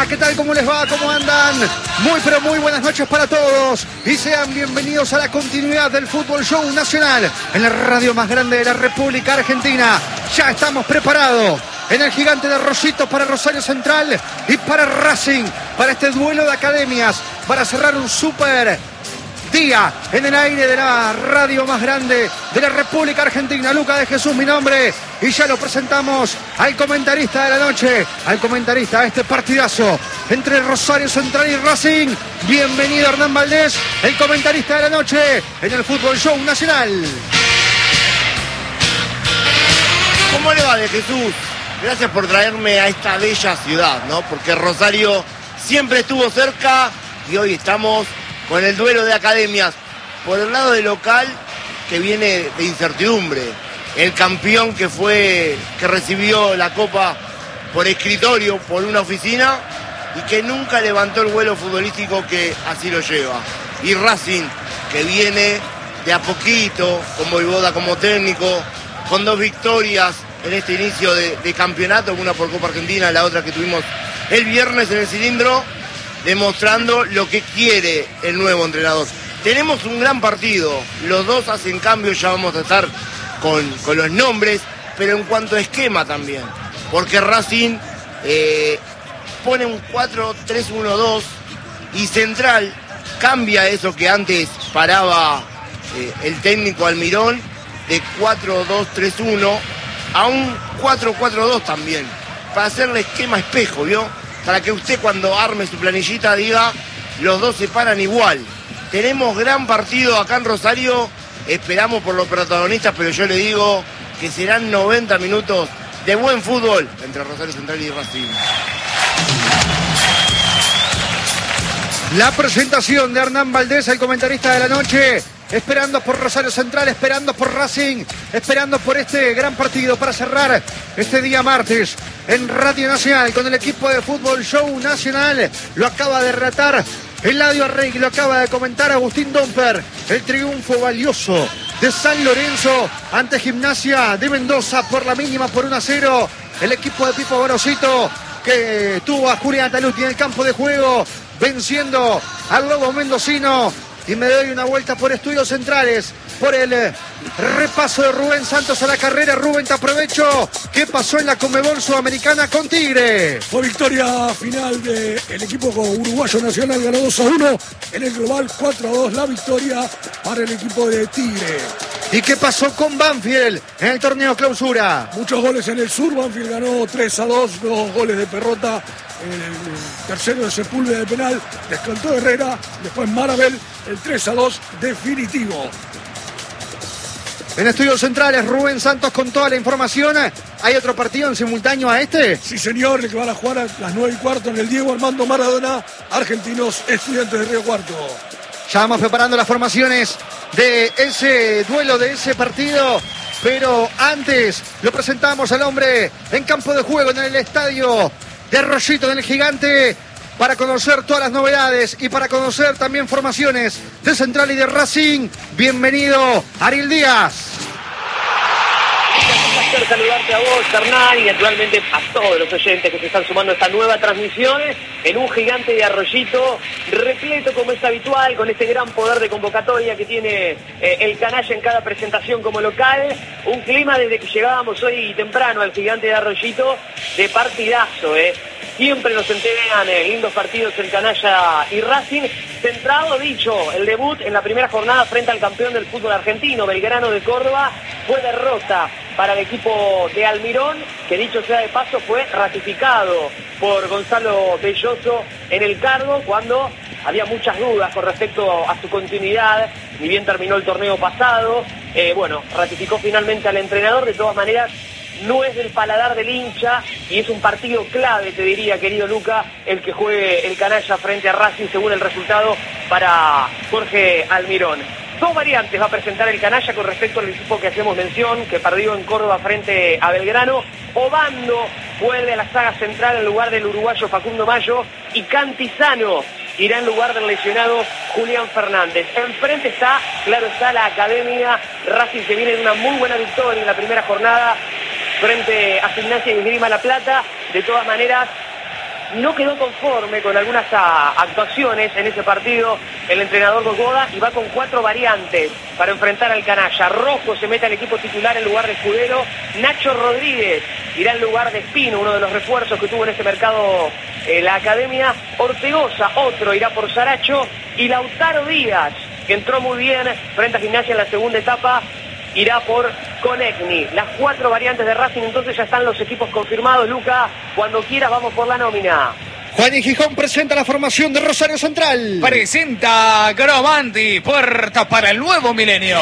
Hola, ¿qué tal? ¿Cómo les va? ¿Cómo andan? Muy pero muy buenas noches para todos y sean bienvenidos a la continuidad del Fútbol Show Nacional en la radio más grande de la República Argentina. Ya estamos preparados en el Gigante de Arroyito para Rosario Central y para Racing, para este duelo de academias, para cerrar un súper día en el aire de la radio más grande de la República Argentina. Luca de Jesús, mi nombre, y ya lo presentamos al comentarista de la noche, al comentarista de este partidazo entre Rosario Central y Racing. Bienvenido Hernán Valdés, el comentarista de la noche en el Fútbol Show Nacional. ¿Cómo le va, de Jesús? Gracias por traerme a esta bella ciudad, ¿no? Porque Rosario siempre estuvo cerca y hoy estamos con el duelo de academias. Por el lado del local, que viene de incertidumbre. El campeón que recibió la copa por escritorio, por una oficina, y que nunca levantó el vuelo futbolístico que así lo lleva. Y Racing, que viene de a poquito, con Voivoda como técnico, con 2 victorias en este inicio de campeonato, una por Copa Argentina, la otra que tuvimos el viernes en el Cilindro, demostrando lo que quiere el nuevo entrenador. Tenemos un gran partido, los dos hacen cambio, ya vamos a estar con los nombres, pero en cuanto a esquema también, porque Racing pone un 4-3-1-2 y Central cambia eso que antes paraba el técnico Almirón, de 4-2-3-1 a un 4-4-2 también, para hacerle esquema espejo, ¿vio? Para que usted cuando arme su planillita diga, los dos se paran igual. Tenemos gran partido acá en Rosario, esperamos por los protagonistas, pero yo le digo que serán 90 minutos de buen fútbol entre Rosario Central y Racing. La presentación de Hernán Valdés, el comentarista de la noche, esperando por Rosario Central, esperando por Racing, esperando por este gran partido para cerrar este día martes en Radio Nacional con el equipo de Fútbol Show Nacional. Lo acaba de relatar Eladio Arregui, lo acaba de comentar Agustín Domper. El triunfo valioso de San Lorenzo ante Gimnasia de Mendoza por la mínima, por 1-0. El equipo de Pipo Gorosito, que tuvo a Julián Taluti en el campo de juego, venciendo al Lobo Mendocino. Y me doy una vuelta por Estudios Centrales, por el repaso de Rubén Santos a la carrera. Rubén, te aprovecho. ¿Qué pasó en la Conmebol Sudamericana con Tigre? Fue victoria final del equipo uruguayo nacional, ganó 2-1. En el global 4-2 la victoria para el equipo de Tigre. ¿Y qué pasó con Banfield en el torneo clausura? Muchos goles en el sur, Banfield ganó 3-2, 2 goles de Perrota. El tercero de Sepúlveda de penal, descontó Herrera, después Marabel, el 3-2 definitivo. En Estudios Centrales, Rubén Santos con toda la información. ¿Hay otro partido en simultáneo a este? Sí, señor, el que van a jugar a las 9:15 en el Diego Armando Maradona, Argentinos Estudiantes de Río Cuarto. Ya vamos preparando las formaciones de ese duelo, de ese partido. Pero antes lo presentamos al hombre en campo de juego en el estadio de Arroyito, en el Gigante, para conocer todas las novedades y para conocer también formaciones de Central y de Racing. Bienvenido, Ariel Díaz. Un placer saludarte a vos, Hernán, y naturalmente a todos los oyentes que se están sumando a esta nueva transmisión en un Gigante de Arroyito, repleto como es habitual, con este gran poder de convocatoria que tiene el canalla en cada presentación como local. Un clima desde que llegábamos hoy temprano al Gigante de Arroyito de partidazo, Siempre nos entregan lindos partidos el canalla y Racing. Centrado, dicho, el debut en la primera jornada frente al campeón del fútbol argentino, Belgrano de Córdoba, fue derrota para el equipo de Almirón, que dicho sea de paso fue ratificado por Gonzalo Belloso en el cargo cuando había muchas dudas con respecto a su continuidad, ni bien terminó el torneo pasado. Ratificó finalmente al entrenador. De todas maneras, no es del paladar del hincha y es un partido clave, te diría, querido Luca, el que juegue el canalla frente a Racing según el resultado para Jorge Almirón. 2 variantes va a presentar el canalla con respecto al equipo que hacemos mención, que perdió en Córdoba frente a Belgrano. Obando vuelve a la saga central en lugar del uruguayo Facundo Mayo y Cantizano irá en lugar del lesionado Julián Fernández. Enfrente está, claro está, la academia Racing, que viene de una muy buena victoria en la primera jornada frente a Gimnasia y Esgrima La Plata. De todas maneras, no quedó conforme con algunas actuaciones en ese partido el entrenador Bogoda y va con 4 variantes para enfrentar al canalla. Rojo se mete al equipo titular en lugar de Escudero. Nacho Rodríguez irá en lugar de Espino, uno de los refuerzos que tuvo en este mercado la academia. Ortegoza, otro, irá por Saracho. Y Lautaro Díaz, que entró muy bien frente a Gimnasia en la segunda etapa, irá por Conegni. Las 4 variantes de Racing, entonces ya están los equipos confirmados. Luca, cuando quieras vamos por la nómina. Juan y Gijón presenta la formación de Rosario Central. Presenta Gromanti, puerta para el nuevo milenio.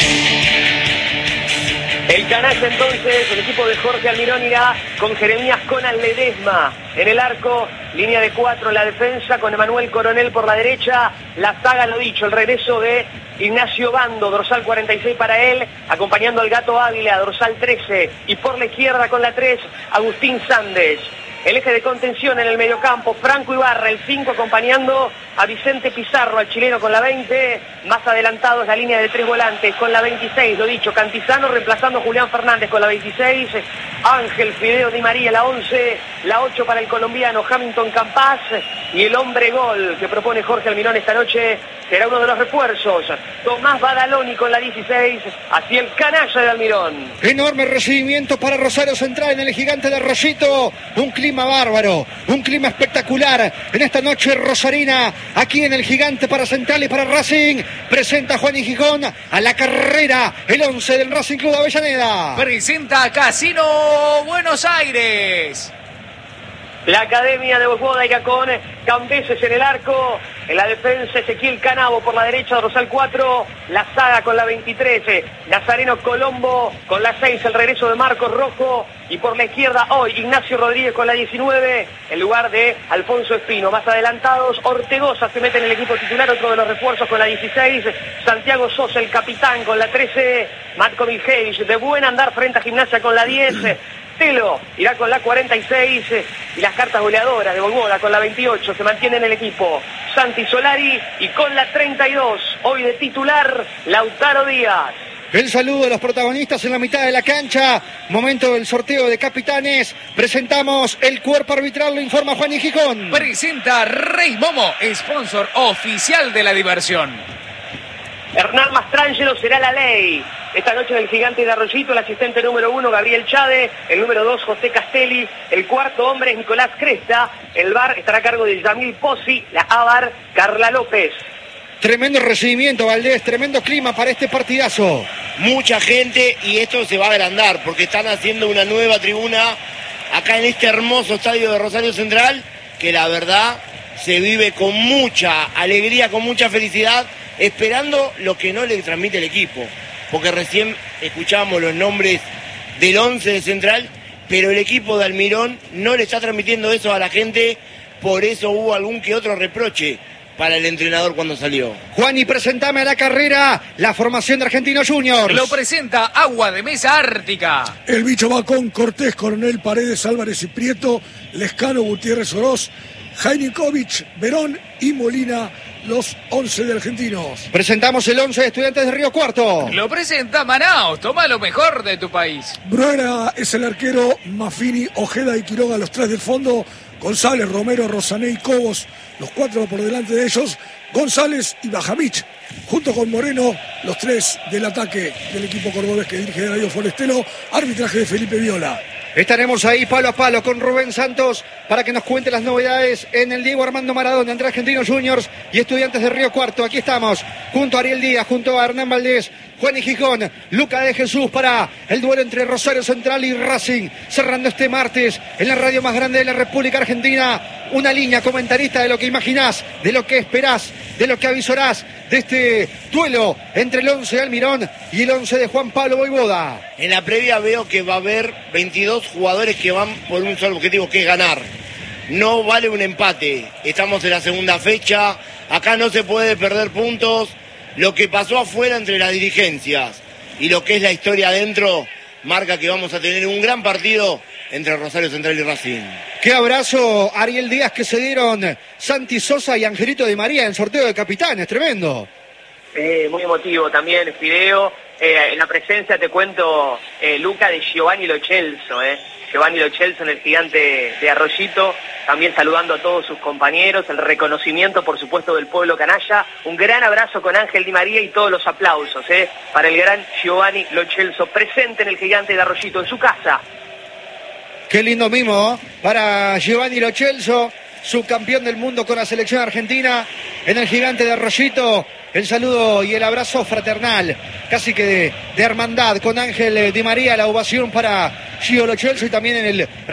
El canalla entonces, el equipo de Jorge Almirón irá con Jeremías Conan Ledesma en el arco, línea de 4 en la defensa con Emanuel Coronel por la derecha, la saga, lo dicho, el regreso de Ignacio Bando, dorsal 46 para él, acompañando al Gato Ávila, dorsal 13, y por la izquierda con la 3, Agustín Sandes. El eje de contención en el mediocampo, Franco Ibarra, el 5, acompañando a Vicente Pizarro, al chileno con la 20, más adelantados la línea de 3 volantes con la 26, lo dicho, Cantizano reemplazando a Julián Fernández con la 26, Ángel Fideo Di María la 11, la 8 para el colombiano Hamilton Campas, y el hombre gol que propone Jorge Almirón esta noche será uno de los refuerzos, Tomás Badaloni con la 16, así el canalla de Almirón. Enorme recibimiento para Rosario Central en el Gigante de Arroyito, un clima bárbaro, un clima espectacular en esta noche rosarina, aquí en el Gigante para Central y para Racing. Presenta Juan y Gijón a la carrera, el 11 del Racing Club de Avellaneda. Presenta Casino Buenos Aires. La academia de Bogoda irá con Cambeses en el arco, en la defensa Ezequiel Canavo por la derecha, dorsal 4, la saga con la 23, Nazareno Colombo con la 6, el regreso de Marcos Rojo, y por la izquierda hoy Ignacio Rodríguez con la 19, en lugar de Alfonso Espino. Más adelantados, Ortegoza se mete en el equipo titular, otro de los refuerzos con la 16, Santiago Sosa, el capitán, con la 13, Matko Miljevic, de buen andar frente a Gimnasia con la 10, Telo irá con la 46 y las cartas goleadoras de Bogoda con la 28 se mantienen en el equipo. Santi Solari y con la 32, hoy de titular, Lautaro Díaz. El saludo de los protagonistas en la mitad de la cancha. Momento del sorteo de capitanes. Presentamos el cuerpo arbitral, lo informa Juan y Gijón. Presenta Rey Momo, sponsor oficial de la diversión. Hernán Mastrangelo será la ley. Esta noche en el Gigante de Arroyito, el asistente número 1, Gabriel Chade, el número 2, José Castelli, el cuarto hombre es Nicolás Cresta, el VAR estará a cargo de Yamil Pozzi, la AVAR, Carla López. Tremendo recibimiento, Valdés, tremendo clima para este partidazo. Mucha gente, y esto se va a agrandar porque están haciendo una nueva tribuna acá en este hermoso estadio de Rosario Central, que la verdad se vive con mucha alegría, con mucha felicidad, esperando lo que no le transmite el equipo. Porque recién escuchábamos los nombres del 11 de Central, pero el equipo de Almirón no le está transmitiendo eso a la gente, por eso hubo algún que otro reproche para el entrenador cuando salió. Juan, y presentame a la carrera la formación de Argentinos Juniors. Lo presenta Agua de Mesa Ártica. El bicho va con Cortés, Coronel, Paredes, Álvarez y Prieto, Lescano, Gutiérrez, Oroz, Jainikovic, Verón y Molina, los 11 de Argentinos. Presentamos el 11 de Estudiantes de Río Cuarto. Lo presenta Manaos, toma lo mejor de tu país. Bruera es el arquero, Maffini, Ojeda y Quiroga los 3 del fondo, González, Romero, Rosané y Cobos, los 4 por delante de ellos, González y Bajamich, junto con Moreno, los 3 del ataque del equipo cordobés que dirige Darío Forestelo, arbitraje de Felipe Viola. Estaremos ahí palo a palo con Rubén Santos para que nos cuente las novedades en el Diego Armando Maradona entre Argentinos Juniors y Estudiantes de Río Cuarto. Aquí estamos, junto a Ariel Díaz, junto a Hernán Valdés, Juan y Gijón, Luca de Jesús para el duelo entre Rosario Central y Racing, cerrando este martes en la radio más grande de la República Argentina. Una línea comentarista de lo que imaginás, de lo que esperás, de lo que avisorás de este duelo entre el 11 de Almirón y el 11 de Juan Pablo Voivoda. En la previa veo que va a haber 22 jugadores que van por un solo objetivo, que es ganar. No vale un empate. Estamos en la segunda fecha. Acá no se puede perder puntos. Lo que pasó afuera entre las dirigencias y lo que es la historia adentro marca que vamos a tener un gran partido entre Rosario Central y Racing. Qué abrazo, Ariel Díaz, que se dieron Santi Sosa y Angelito Di María en sorteo de capitanes, tremendo. Muy emotivo también, Fideo. En la presencia, te cuento, Luca, de Giovanni Lo Celso. Giovanni Lo Celso en el Gigante de Arroyito, también saludando a todos sus compañeros, el reconocimiento por supuesto del pueblo canalla, un gran abrazo con Ángel Di María y todos los aplausos para el gran Giovanni Lo Celso, presente en el Gigante de Arroyito, en su casa. Qué lindo mimo para Giovanni Lo Celso, subcampeón del mundo con la selección argentina en el Gigante de Arroyito. El saludo y el abrazo fraternal, casi que de hermandad con Ángel Di María, la ovación para Gio Lo Celso y también en el